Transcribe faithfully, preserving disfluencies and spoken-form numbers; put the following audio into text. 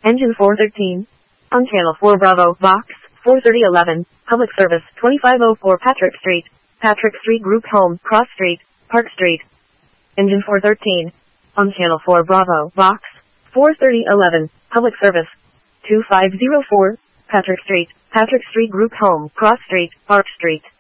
Engine four thirteen. On Channel four Bravo, Box four thirty eleven, Public Service twenty-five oh four Patrick Street, Patrick Street Group Home, Cross Street, Park Street. Engine four thirteen. On Channel four Bravo, Box four thirty eleven, Public Service two five oh four, Patrick Street, Patrick Street Group Home, Cross Street, Park Street.